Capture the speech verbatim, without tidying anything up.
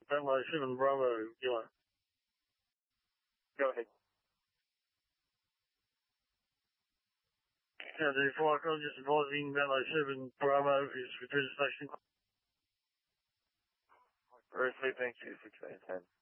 Bentley seven Bravo, Kilo. Go ahead. Yeah, the flight call just advising Bentley seven Bravo is return to station. Earthly, thank you, six eight ten.